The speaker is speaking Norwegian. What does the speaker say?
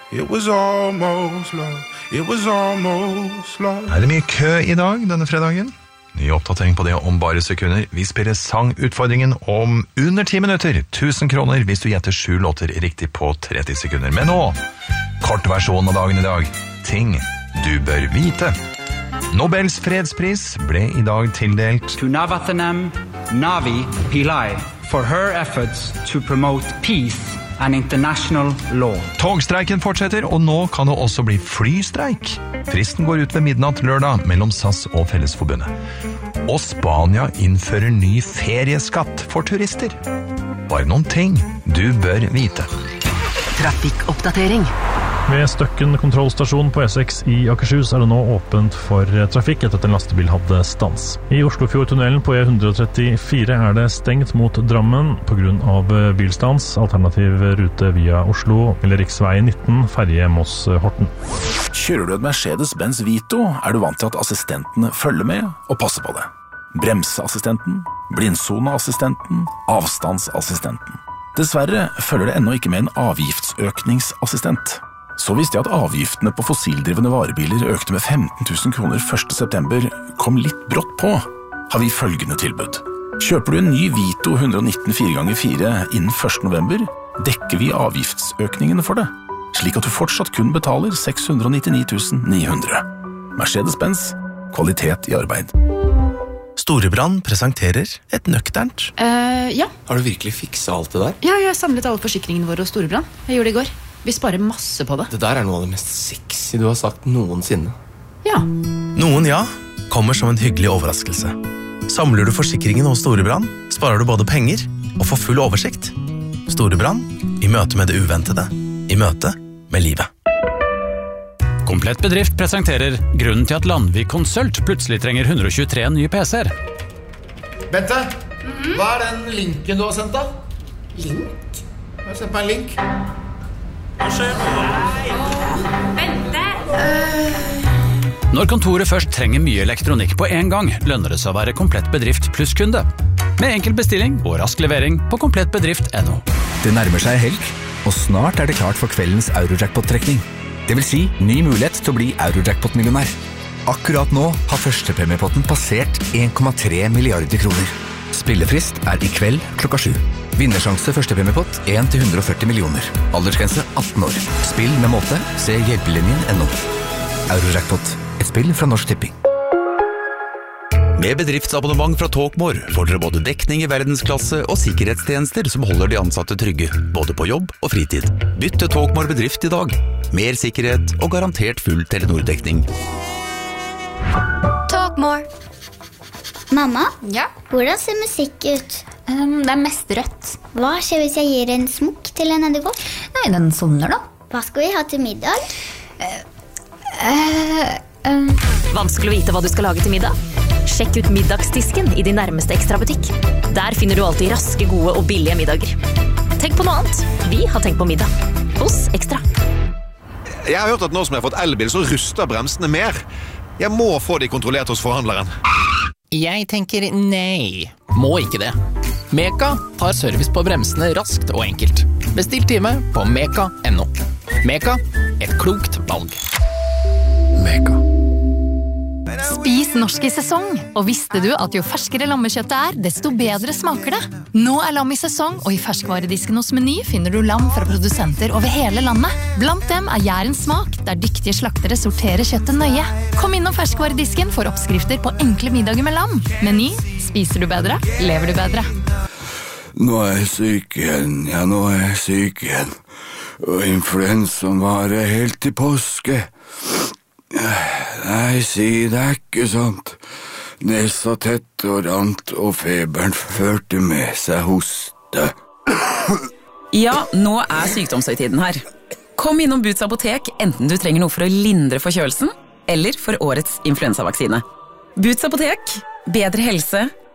It was almost love. It was almost love. Er det mye kø I dag, denne fredagen? Ny oppdatering på det om bare sekunder. Vi spiller sangutfordringen om under 10 minutter. 1000 kroner hvis du gjetter 7 låter riktig på 30 sekunder. Men nå, kort versjon av dagen I dag. Ting du bør vite. Nobels fredspris ble I dag tildelt to Navatanam Navi Pillai for her efforts to promote peace and international law. Togstreiken fortsetter, og nå kan det også bli flystreik. Fristen går ut ved midnatt lørdag mellom SAS og Fellesforbundet. Og Spania innfører ny ferieskatt for turister. Bare noen ting du bør vite. Trafikkoppdatering. Ved Støkken kontrollstasjon på E6 I Akershus det nå åpent for trafikk etter at en lastebil hadde stans. I Oslofjordtunnelen på E134 det stengt mot Drammen på grunn av bilstans. Alternativ rute via Oslo eller riksvei 19, ferje Moss-Horten. Kjører du et Mercedes-Benz Vito, du vant til at assistentene følger med og passer på det. Bremseassistenten, blindsoneassistenten, avstandsassistenten. Dessverre følger det ennå ikke med en avgiftsøkningsassistent. Så visste jeg at avgiftene på fossildrivende varebiler økte med 15 000 kroner 1. september, kom litt brått på, har vi følgende tilbud. Kjøper du en ny Vito 119 4x4 innen 1. november, dekker vi avgiftsøkningene for det, slik at du fortsatt kun betaler 699 900. Mercedes-Benz, kvalitet I arbeid. Storebrand presenterer et nøkternt. Ja. Har du virkelig fikset alt det der? Ja, jeg har samlet alle forsikringene våre hos Storebrand. Jeg gjorde det I går. Vi sparer masse på det. Det der noe av det mest sexy du har sagt noensinne. Ja. Noen ja, kommer som en hyggelig overraskelse. Samler du forsikringen hos Storebrand, sparer du både penger og får full oversikt. Storebrand, I møte med det uventede. I møte med livet. Komplett bedrift presenterer grunnen til at Landvik Konsult plutselig trenger 123 nye PC-er. Bente, hva den linken du har sendt da? Link? Jeg har sendt meg en link. Bente! Når kontoret først trenger mye elektronikk på en gang, lønner det seg å være komplett bedrift pluss kunde. Med enkel bestilling og rask levering på komplettbedrift.no. Det nærmer seg helg, og snart det klart for kveldens Eurojackpot-trekning. Det vil si ny mulighet til å bli Eurojackpot-millionær. Akkurat nå har førstepremiepotten passert 1,3 milliarder kroner. Spillefrist I kveld klokka 7. Vinnersjanse førstepremiepott 1-140 millioner. Aldersgrense 18 år. Spill med måte. Se hjelpelinjen.no. Eurojackpot. Et spill fra Norsk Tipping. Med bedriftsabonnement fra Talkmore får dere både dekning I verdensklasse og sikkerhetstjenester som holder de ansatte trygge, både på jobb og fritid. Bytt til Talkmore bedrift I dag. Mer sikkerhet og garantert full Telenor-dekning. Talkmore. Mamma, Ja? hvordan ser musikk ut? Det mest rødt. Hva skjer hvis jeg gir en smokk til en edderkopp? Nei, den sovner da. Hva skal vi ha til middag? Vanskelig å vite hva du skal lage til middag? Sjekk ut middagsdisken I din nærmeste ekstrabutikk. Der finner du alltid raske, gode og billige middager. Tenk på noe annet. Vi har tenkt på middag. Hos Ekstra. Jeg har hørt at nå som jeg har fått elbil, så ruster bremsene mer. Jeg må få de kontrollert hos forhandleren. Jeg tenker nei. Må ikke det. Meka tar service på bremsene raskt og enkelt. Bestill time på meka.no. Meka, et klokt valg. Meka. Spis norsk I sesong, og visste du at jo ferskere lammekjøttet desto bedre smaker det? Nå lam I sesong, og I ferskvaredisken hos Meny finner du lam fra produsenter over hele landet. Blant dem Jærens smak, der dyktige slaktere sorterer kjøttet nøye. Kom innom ferskvaredisken for oppskrifter på enkle middager med lam. Meny, spiser du bedre, lever du bedre. Nå jeg syk igjen, ja nå jeg syk igjen. Og influensaen varer helt til påske. Nei, si det ikke sant. Nesa tett og rant, og feberen førte med seg hoste. Ja, nå sykdomshøytiden her. Kom innom Boots apotek, enten du trenger noe for å lindre forkjølelsen, eller for årets influensavaksine. Boots apotek, bedre helse,